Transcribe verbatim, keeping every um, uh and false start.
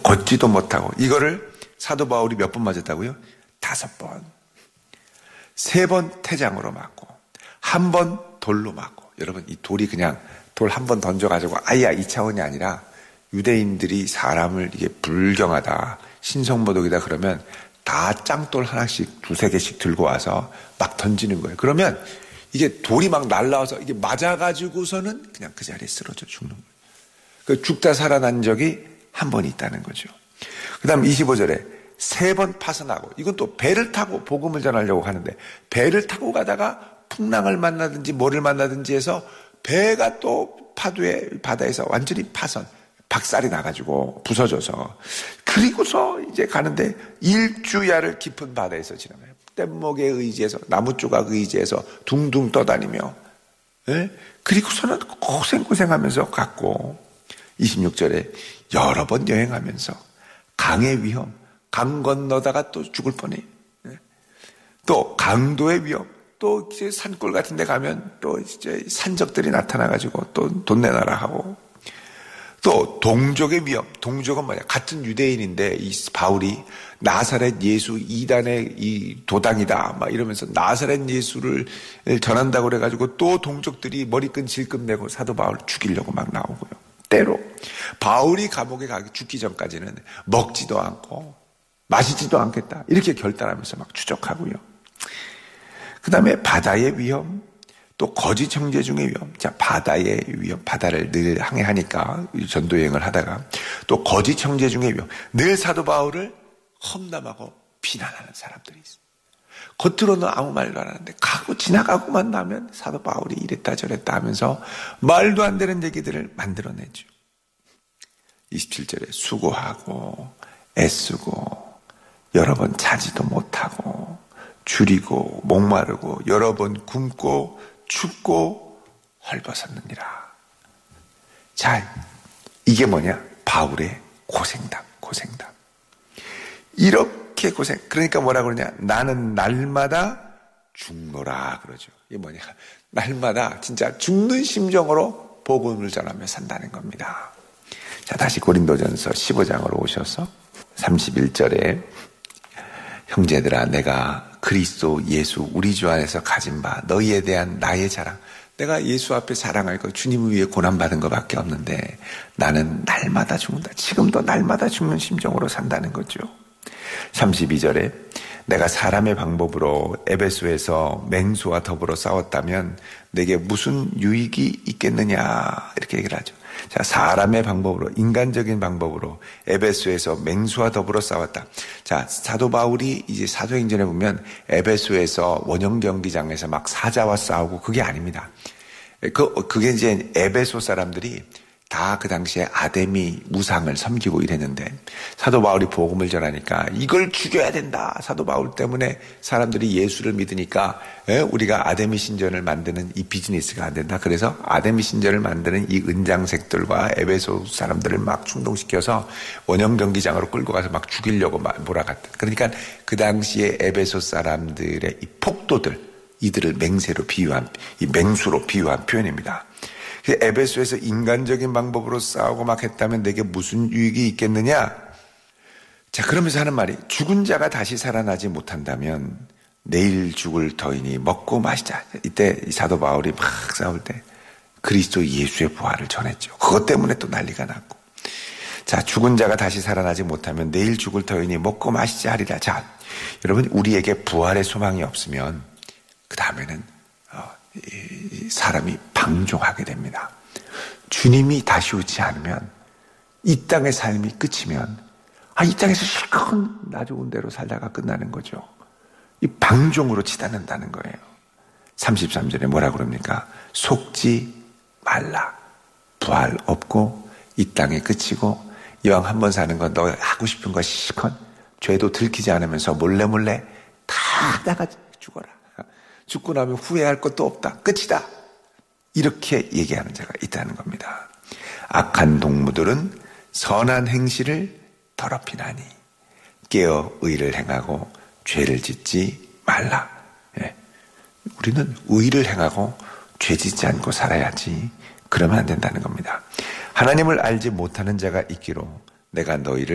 걷지도 못하고 이거를 사도 바울이 몇 번 맞았다고요? 다섯 번. 세 번 태장으로 맞고 한 번 돌로 맞고. 여러분 이 돌이 그냥 돌 한 번 던져가지고 아야 이 차원이 아니라 유대인들이 사람을 이게 불경하다 신성모독이다 그러면 다 짱돌 하나씩 두세 개씩 들고 와서 막 던지는 거예요. 그러면 이게 돌이 막 날라와서 이게 맞아가지고서는 그냥 그 자리에 쓰러져 죽는 거예요. 그 죽다 살아난 적이 한 번 있다는 거죠. 그 다음 이십오 절에 세 번 파선하고 이건 또 배를 타고 복음을 전하려고 하는데 배를 타고 가다가 풍랑을 만나든지 뭐를 만나든지 해서 배가 또 파도에 바다에서 완전히 파선 박살이 나가지고 부서져서 그리고서 이제 가는데 일주야를 깊은 바다에서 지나가요. 뗏목에 의지해서 나무 조각 의지해서 둥둥 떠다니며 예? 그리고서는 고생고생하면서 갔고 이십육 절에 여러 번 여행하면서 강의 위험 강 건너다가 또 죽을 뻔해 예? 또 강도의 위험 또 이제 산골 같은 데 가면 또 이제 산적들이 나타나가지고 또 돈 내놔라 하고 또 동족의 위험, 동족은 뭐냐? 같은 유대인인데 이 바울이 나사렛 예수 이단의 이 도당이다 막 이러면서 나사렛 예수를 전한다고 그래가지고 또 동족들이 머리끈 질끈 내고 사도 바울을 죽이려고 막 나오고요. 때로 바울이 감옥에 가기 죽기 전까지는 먹지도 않고 마시지도 않겠다 이렇게 결단하면서 막 추적하고요. 그 다음에 바다의 위험. 또 거짓 형제 중의 위험. 자, 바다의 위험. 바다를 늘 항해하니까 전도 여행을 하다가 또 거짓 형제 중의 위험. 늘 사도 바울을 험담하고 비난하는 사람들이 있어요. 겉으로는 아무 말도 안 하는데 가고 지나가고만 나면 사도 바울이 이랬다 저랬다 하면서 말도 안 되는 얘기들을 만들어내죠. 이십칠 절에 수고하고 애쓰고 여러 번 자지도 못하고 줄이고 목마르고 여러 번 굶고 춥고 헐벗었느니라. 자, 이게 뭐냐? 바울의 고생담, 고생담. 이렇게 고생. 그러니까 뭐라 그러냐? 나는 날마다 죽노라 그러죠. 이게 뭐냐? 날마다 진짜 죽는 심정으로 복음을 전하며 산다는 겁니다. 자, 다시 고린도전서 십오 장으로 오셔서 삼십일 절에 형제들아 내가 그리스도 예수 우리 주 안에서 가진 바 너희에 대한 나의 자랑 내가 예수 앞에 자랑할 거 주님을 위해 고난받은 것밖에 없는데 나는 날마다 죽는다. 지금도 날마다 죽는 심정으로 산다는 거죠. 삼십이 절에 내가 사람의 방법으로 에베소에서 맹수와 더불어 싸웠다면 내게 무슨 유익이 있겠느냐 이렇게 얘기를 하죠. 자, 사람의 방법으로 인간적인 방법으로 에베소에서 맹수와 더불어 싸웠다. 자, 사도 바울이 이제 사도행전에 보면 에베소에서 원형 경기장에서 막 사자와 싸우고 그게 아닙니다. 그 그게 이제 에베소 사람들이 다 그 당시에 아데미 우상을 섬기고 이랬는데 사도 바울이 복음을 전하니까 이걸 죽여야 된다. 사도 바울 때문에 사람들이 예수를 믿으니까 우리가 아데미 신전을 만드는 이 비즈니스가 안 된다. 그래서 아데미 신전을 만드는 이 은장색들과 에베소 사람들을 막 충동시켜서 원형 경기장으로 끌고 가서 막 죽이려고 몰아갔다. 그러니까 그 당시에 에베소 사람들의 이 폭도들 이들을 맹세로 비유한 이 맹수로 비유한 표현입니다. 에베소에서 인간적인 방법으로 싸우고 막 했다면 내게 무슨 유익이 있겠느냐? 자, 그러면서 하는 말이 죽은 자가 다시 살아나지 못한다면 내일 죽을 터이니 먹고 마시자. 이때 사도 바울이 막 싸울 때 그리스도 예수의 부활을 전했죠. 그것 때문에 또 난리가 났고. 자, 죽은 자가 다시 살아나지 못하면 내일 죽을 터이니 먹고 마시자 하리라. 자, 여러분 우리에게 부활의 소망이 없으면 그 다음에는 어, 사람이 방종하게 됩니다. 주님이 다시 오지 않으면 이 땅의 삶이 끝이면 아, 이 땅에서 실컷 나 좋은 대로 살다가 끝나는 거죠. 이 방종으로 치닫는다는 거예요. 삼십삼 절에 뭐라 그럽니까? 속지 말라. 부활 없고 이 땅에 끝이고 이왕 한 번 사는 건 너 하고 싶은 거 실컷 죄도 들키지 않으면서 몰래 몰래 다 하다가 죽어라. 죽고 나면 후회할 것도 없다. 끝이다. 이렇게 얘기하는 자가 있다는 겁니다. 악한 동무들은 선한 행실을 더럽히나니 깨어 의를 행하고 죄를 짓지 말라. 예. 우리는 의를 행하고 죄 짓지 않고 살아야지. 그러면 안 된다는 겁니다. 하나님을 알지 못하는 자가 있기로 내가 너희를